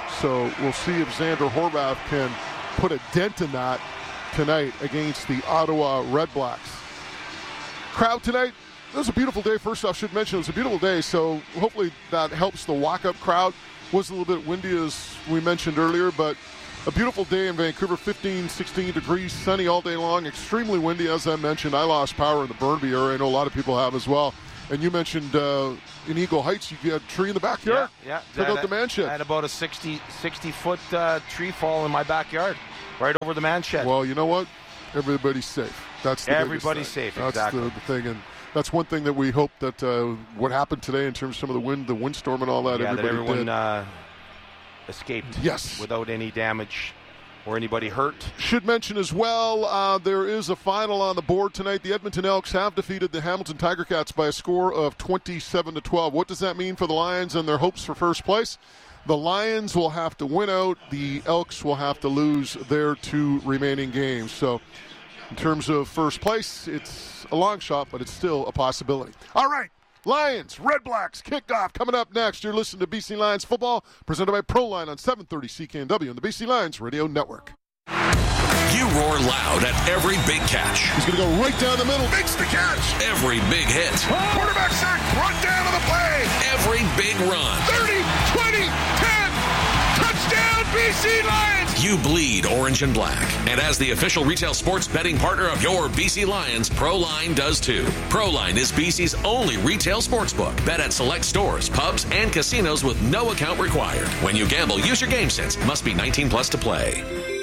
So we'll see if Xander Horvath can put a dent in that tonight against the Ottawa Redblacks. Crowd tonight, it was a beautiful day. First off, I should mention it was a beautiful day, so hopefully that helps the walk-up crowd. Was a little bit windy, as we mentioned earlier, but a beautiful day in Vancouver, fifteen, sixteen degrees, sunny all day long, extremely windy, as I mentioned. I lost power in the Burnaby area. I know a lot of people have as well. And you mentioned uh, in Eagle Heights, you had a tree in the backyard? Yeah, yeah. Took out the man shed. I had about a sixty, sixty-foot uh, tree fall in my backyard, right over the man shed. Well, you know what? Everybody's safe. That's the Everybody's thing. safe, That's exactly. the, the thing, and that's one thing that we hope that uh, what happened today in terms of some of the wind, the windstorm and all that, yeah, everybody that everyone did. Uh, escaped. Yes. Without any damage or anybody hurt. Should mention as well, uh, there is a final on the board tonight. The Edmonton Elks have defeated the Hamilton Tiger Cats by a score of twenty-seven to twelve. What does that mean for the Lions and their hopes for first place? The Lions will have to win out. The Elks will have to lose their two remaining games. So in terms of first place, it's a long shot, but it's still a possibility. All right. Lions, Red Blacks, kickoff coming up next. You're listening to B C Lions football, presented by Proline on seven thirty C K N W and the B C Lions Radio Network. You roar loud at every big catch. He's going to go right down the middle. Makes the catch. Every big hit. Oh. Quarterback sack, brought down on the play. Every big run. thirty, twenty, ten. Touchdown, B C Lions. You bleed orange and black. And as the official retail sports betting partner of your B C Lions, Proline does too. Proline is B C's only retail sportsbook. Bet at select stores, pubs, and casinos with no account required. When you gamble, use your game sense. Must be nineteen plus to play.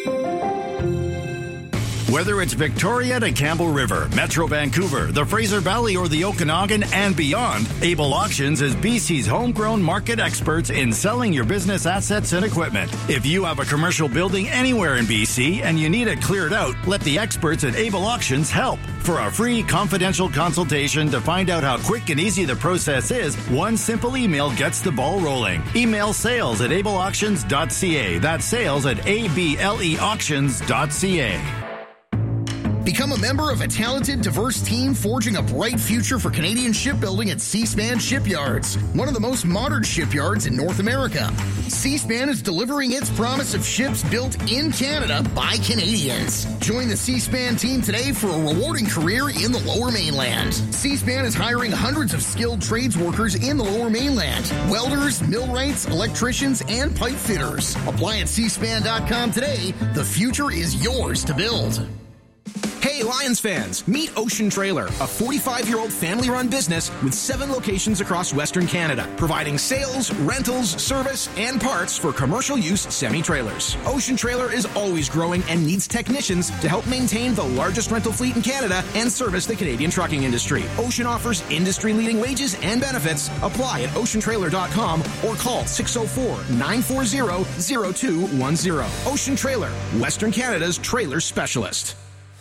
Whether it's Victoria to Campbell River, Metro Vancouver, the Fraser Valley, or the Okanagan and beyond, Able Auctions is B C's homegrown market experts in selling your business assets and equipment. If you have a commercial building anywhere in B C and you need it cleared out, let the experts at Able Auctions help. For a free confidential consultation to find out how quick and easy the process is, one simple email gets the ball rolling. Email sales at able auctions dot c a. That's sales at a b l e auctions dot c a. Become a member of a talented, diverse team forging a bright future for Canadian shipbuilding at Seaspan Shipyards, one of the most modern shipyards in North America. Seaspan is delivering its promise of ships built in Canada by Canadians. Join the Seaspan team today for a rewarding career in the Lower Mainland. Seaspan is hiring hundreds of skilled trades workers in the Lower Mainland: welders, millwrights, electricians, and pipe fitters. Apply at seaspan dot com today. The future is yours to build. Hey, Lions fans, meet Ocean Trailer, a forty-five-year-old family-run business with seven locations across Western Canada, providing sales, rentals, service, and parts for commercial use semi-trailers. Ocean Trailer is always growing and needs technicians to help maintain the largest rental fleet in Canada and service the Canadian trucking industry. Ocean offers industry-leading wages and benefits. Apply at ocean trailer dot com or call six oh four, nine four zero, zero two one zero. Ocean Trailer, Western Canada's trailer specialist.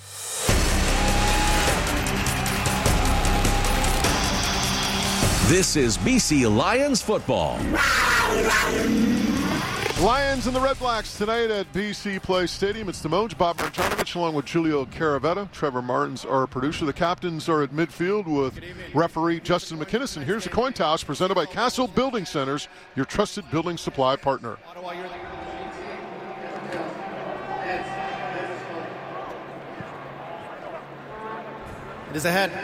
This is B C Lions football. Lions and the Red Blacks tonight at B C Place Stadium. It's the Moj, Bob Marjanovic, along with Julio Caravetta. Trevor Martin's our producer. The captains are at midfield with referee Justin McInnes. And here's the coin toss presented by Castle Building Centers, your trusted building supply partner. It is ahead.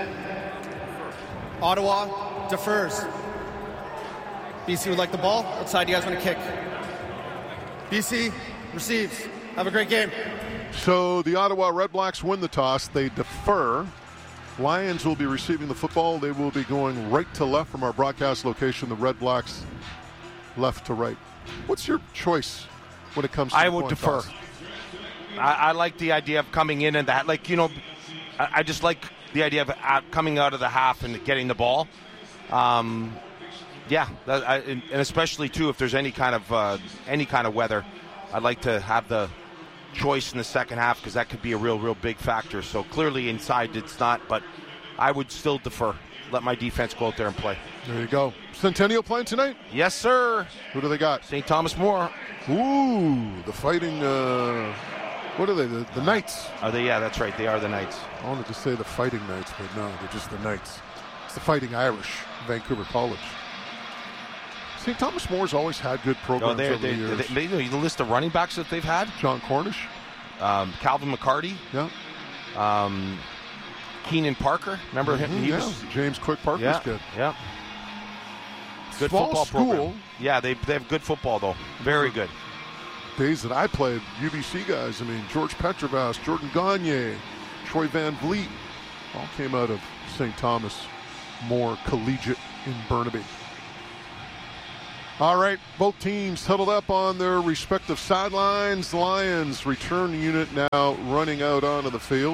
Ottawa defers. B C would like the ball. What side do you guys want to kick? B C receives. Have a great game. So the Ottawa Red Blacks win the toss. They defer. Lions will be receiving the football. They will be going right to left from our broadcast location. The Red Blacks left to right. What's your choice when it comes to I the would coin defer. toss? I, I like the idea of coming in and that. Like, you know, I, I just like the idea of uh, coming out of the half and getting the ball. Um, yeah, that, I, and especially too if there's any kind of uh, any kind of weather, I'd like to have the choice in the second half because that could be a real, real big factor. So clearly inside it's not, but I would still defer. Let my defense go out there and play. There you go. Centennial playing tonight? Yes, sir. Who do they got? Saint Thomas More. Ooh, the Fighting. Uh, what are they? The, the Knights. Are they? Yeah, that's right. They are the Knights. I wanted to say the Fighting Knights, but no, they're just the Knights. It's the Fighting Irish, Vancouver College. Saint Thomas More's always had good programs no, over they, the years. They, they, the list of running backs that they've had. John Cornish. Um, Calvin McCarty. Yeah. Um, Keenan Parker. Remember mm-hmm, him? He yeah. was, James Quick Parker's yeah, good. Yeah. Good Small football school. program. Yeah, they, they have good football, though. Very good. Days that I played, U B C guys, I mean, George Petrovas, Jordan Gagne, Troy Van Vliet, all came out of Saint Thomas More Collegiate in Burnaby. All right, both teams huddled up on their respective sidelines. Lions return unit now running out onto the field.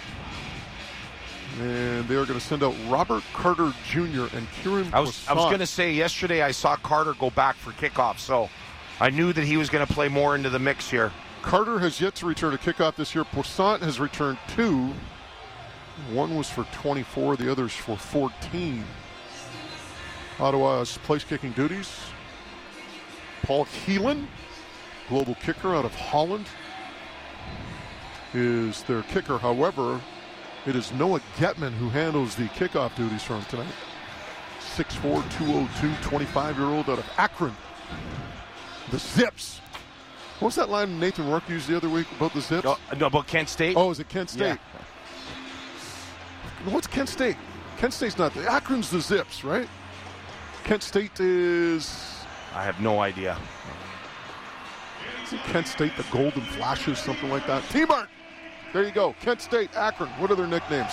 And they're going to send out Robert Carter Junior and Kieran I was, I was Poisson. going to say, yesterday I saw Carter go back for kickoff, so I knew that he was going to play more into the mix here. Carter has yet to return a kickoff this year. Poisson has returned two. One was for twenty-four, the other's for fourteen. Ottawa's place-kicking duties. Paul Keelan, global kicker out of Holland, is their kicker. However, it is Noah Getman who handles the kickoff duties for him tonight. six four, two oh two, twenty-five-year-old out of Akron. The Zips. What was that line Nathan Rourke used the other week about the Zips? No, no about Kent State. Oh, is it Kent State? Yeah. What's Kent State? Kent State's not the Akron's the Zips, right? Kent State is. I have no idea. Isn't Kent State the Golden Flashes, something like that? T-Mart. There you go. Kent State, Akron. What are their nicknames?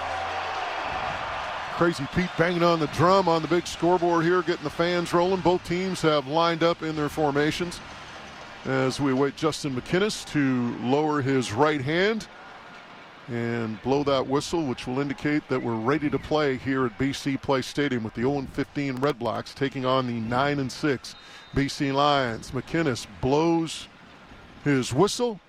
Crazy Pete banging on the drum on the big scoreboard here, getting the fans rolling. Both teams have lined up in their formations as we await Justin McInnes to lower his right hand and blow that whistle, which will indicate that we're ready to play here at B C Place Stadium with the oh and fifteen Red Blacks taking on the nine and six B C Lions. McInnes blows his whistle,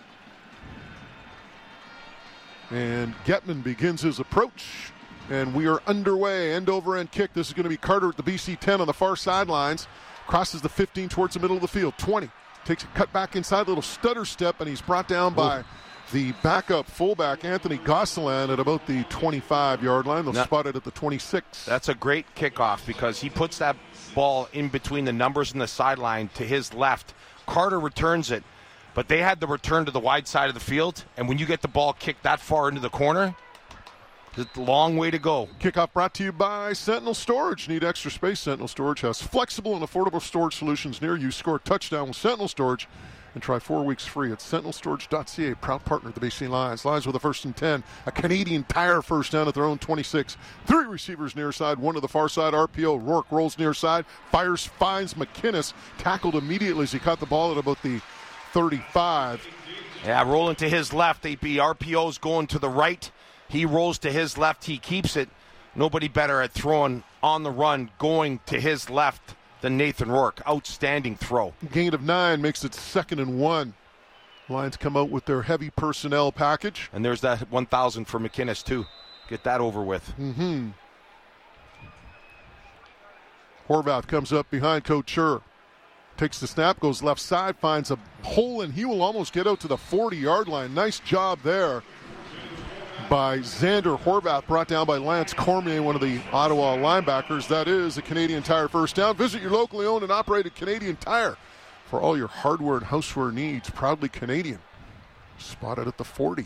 and Getman begins his approach, and we are underway. End over end kick. This is going to be Carter at the B C ten on the far sidelines. Crosses the fifteen towards the middle of the field. twenty. Takes a cut back inside, little stutter step, and he's brought down by Ooh. the backup fullback, Anthony Gosselin, at about the twenty-five-yard line. They'll now, spot it at the twenty-six. That's a great kickoff because he puts that ball in between the numbers and the sideline to his left. Carter returns it, but they had the return to the wide side of the field, and when you get the ball kicked that far into the corner, it's a long way to go. Kickoff brought to you by Sentinel Storage. Need extra space? Sentinel Storage has flexible and affordable storage solutions near you. Score a touchdown with Sentinel Storage and try four weeks free at sentinel storage dot c a. Proud partner of the B C Lions. Lions with a first and ten. A Canadian Tire first down at their own twenty-six. Three receivers near side, one to the far side. R P O. Rourke rolls near side. Fires, finds McInnes. Tackled immediately as he caught the ball at about the thirty-five. Yeah, rolling to his left. A B R P O's going to the right. He rolls to his left. He keeps it. Nobody better at throwing on the run, going to his left than Nathan Rourke. Outstanding throw. Gain of nine makes it second and one. Lions come out with their heavy personnel package. And there's that one thousand for McInnes, too. Get that over with. Mm-hmm. Horvath comes up behind Couture. Takes the snap, goes left side, finds a hole, and he will almost get out to the forty-yard line. Nice job there by Xander Horvath, brought down by Lance Cormier, one of the Ottawa linebackers. That is a Canadian Tire first down. Visit your locally owned and operated Canadian Tire for all your hardware and houseware needs. Proudly Canadian. Spotted at the forty.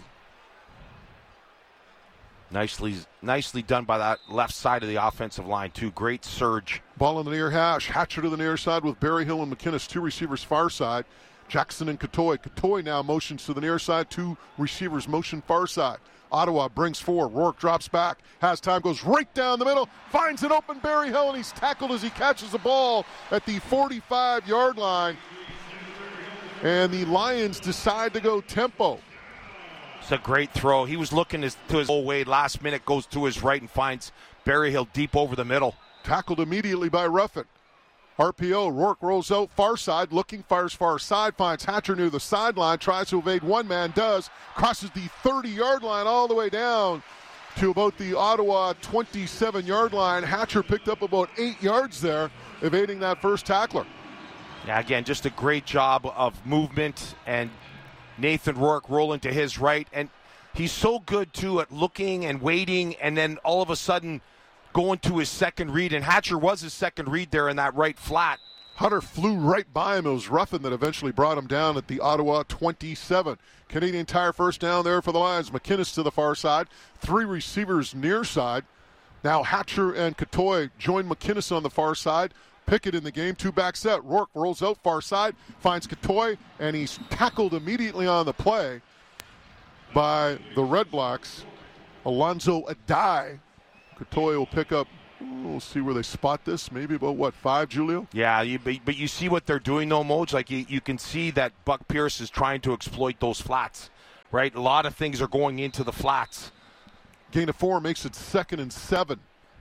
Nicely, nicely done by that left side of the offensive line, too. Great surge. Ball on the near hash. Hatcher to the near side with Berryhill and McInnes, two receivers far side. Jackson and Katoy. Katoy now motions to the near side, two receivers motion far side. Ottawa brings four. Rourke drops back. Has time, goes right down the middle. Finds an open Berryhill, and he's tackled as he catches the ball at the forty-five-yard line. And the Lions decide to go tempo. It's a great throw. He was looking his, to his whole way. Last minute goes to his right and finds Berryhill deep over the middle. Tackled immediately by Ruffin. R P O, Rourke rolls out far side, looking, fires far side, finds Hatcher near the sideline, tries to evade one man, does, crosses the thirty-yard line all the way down to about the Ottawa twenty-seven-yard line. Hatcher picked up about eight yards there, evading that first tackler. Yeah, again, just a great job of movement, and Nathan Rourke rolling to his right, and he's so good, too, at looking and waiting, and then all of a sudden going to his second read, and Hatcher was his second read there in that right flat. Hunter flew right by him. It was Ruffin that eventually brought him down at the Ottawa twenty-seven. Canadian Tire first down there for the Lions. McInnes to the far side. Three receivers near side. Now Hatcher and Catoy join McInnes on the far side. Pickett in the game, two back set. Rourke rolls out far side, finds Catoy, and he's tackled immediately on the play by the Red Blacks. Alonzo Adai. Catoy will pick up, we'll see where they spot this, maybe about, what, five, Julio? Yeah, you, but, but you see what they're doing, though, Moj? Like, you, you can see that Buck Pierce is trying to exploit those flats, right? A lot of things are going into the flats. Gain of four makes it second and seven.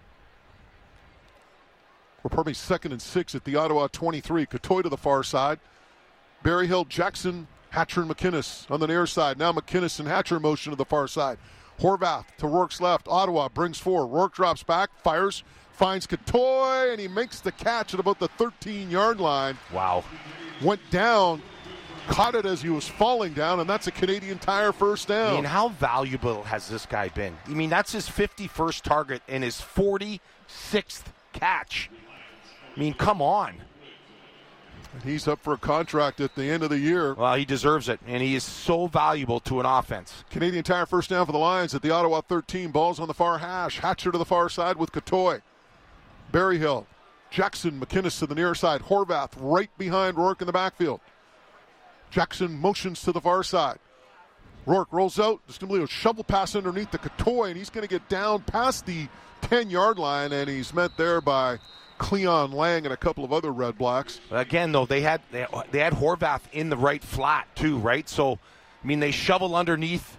Or probably second and six at the Ottawa twenty-three. Catoy to the far side. Berryhill, Jackson, Hatcher, and McInnes on the near side. Now McInnes and Hatcher in motion to the far side. Horvath to Rourke's left. Ottawa brings four. Rourke drops back, fires, finds Catoy, and he makes the catch at about the thirteen-yard line. Wow. Went down, caught it as he was falling down, and that's a Canadian Tire first down. I mean, how valuable has this guy been? I mean, that's his fifty-first target and his forty-sixth catch. I mean, come on. And he's up for a contract at the end of the year. Well, he deserves it, and he is so valuable to an offense. Canadian Tire first down for the Lions at the Ottawa thirteen. Balls on the far hash. Hatcher to the far side with Catoy. Berryhill, Jackson, McInnes to the near side. Horvath right behind Rourke in the backfield. Jackson motions to the far side. Rourke rolls out. Just going to be a shovel pass underneath the Catoy, and he's going to get down past the ten-yard line, and he's met there by Cleon Lang and a couple of other Red Blacks. Again, though, they had they, they had Horvath in the right flat, too, right? So, I mean, they shovel underneath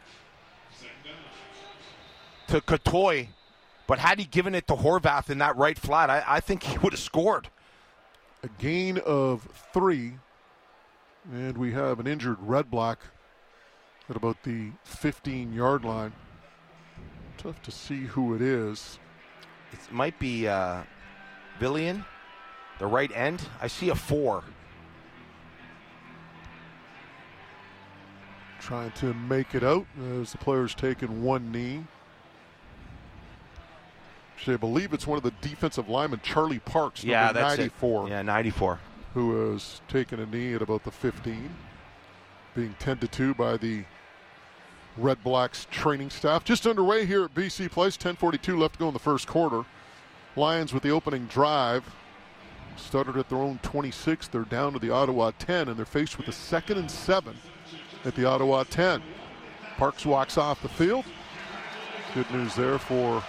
to Catoy, but had he given it to Horvath in that right flat, I, I think he would have scored. A gain of three, and we have an injured Red Black at about the fifteen-yard line. Tough to see who it is. It might be uh, Villian, the right end. I see a four. Trying to make it out as the player's taking one knee. Actually, I believe it's one of the defensive linemen, Charlie Parks, yeah, number that's ninety-four. It. Yeah, ninety-four. Who has taken a knee at about the fifteen. Being ten to two by the Red Blacks training staff. Just underway here at B C Place. ten forty-two left to go in the first quarter. Lions with the opening drive. Started at their own twenty-six. They're down to the Ottawa ten, and they're faced with a second and seven at the Ottawa ten. Parks walks off the field. Good news there for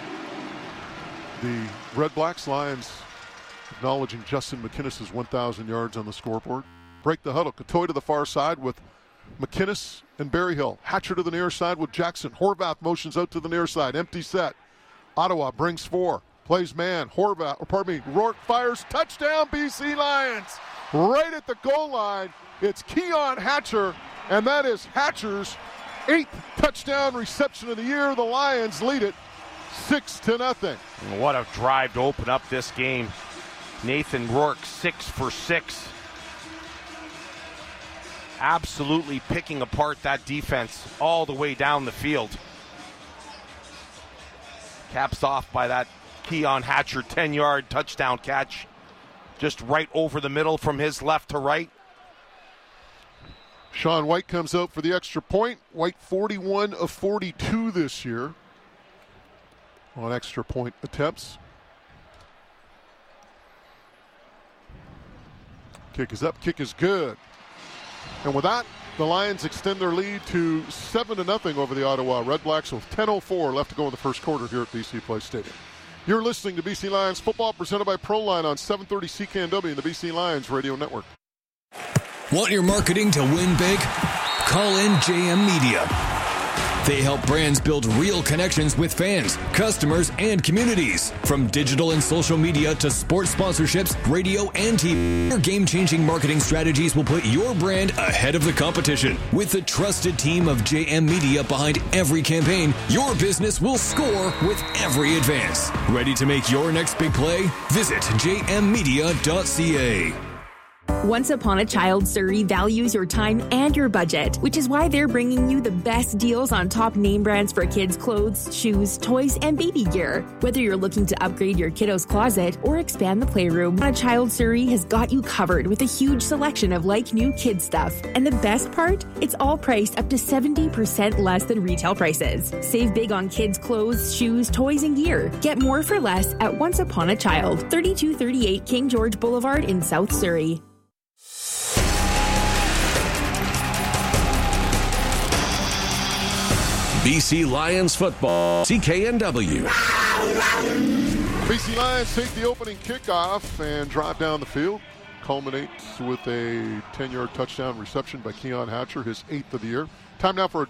the Red Blacks. Lions acknowledging Justin McInnes' one thousand yards on the scoreboard. Break the huddle. Catoy to the far side with McInnes and Berryhill. Hatcher to the near side with Jackson. Horvath motions out to the near side. Empty set. Ottawa brings four. Plays man. Horvath, or pardon me, Rourke fires. Touchdown, B C Lions. Right at the goal line. It's Keon Hatcher, and that is Hatcher's eighth touchdown reception of the year. The Lions lead it six to nothing. What a drive to open up this game. Nathan Rourke, six for six. Absolutely picking apart that defense all the way down the field. Caps off by that Keon Hatcher ten-yard touchdown catch. Just right over the middle from his left to right. Sean White comes out for the extra point. White forty-one of forty-two this year on extra point attempts. Kick is up, kick is good. And with that, the Lions extend their lead to seven to nothing over the Ottawa Red Blacks with ten oh four left to go in the first quarter here at B C Place Stadium. You're listening to B C Lions football presented by Proline on seven thirty C K N W and the B C Lions Radio Network. Want your marketing to win big? Call in J M Media. They help brands build real connections with fans, customers, and communities. From digital and social media to sports sponsorships, radio, and T V. Their game-changing marketing strategies will put your brand ahead of the competition. With the trusted team of J M Media behind every campaign, your business will score with every advance. Ready to make your next big play? Visit j m media dot c a. Once Upon a Child Surrey values your time and your budget, which is why they're bringing you the best deals on top name brands for kids' clothes, shoes, toys, and baby gear. Whether you're looking to upgrade your kiddo's closet or expand the playroom, Upon a Child Surrey has got you covered with a huge selection of like-new kid stuff. And the best part? It's all priced up to seventy percent less than retail prices. Save big on kids' clothes, shoes, toys, and gear. Get more for less at Once Upon a Child, thirty-two thirty-eight King George Boulevard in South Surrey. B C Lions football, C K N W. B C Lions take the opening kickoff and drive down the field. Culminates with a ten-yard touchdown reception by Keon Hatcher, his eighth of the year. Time now for a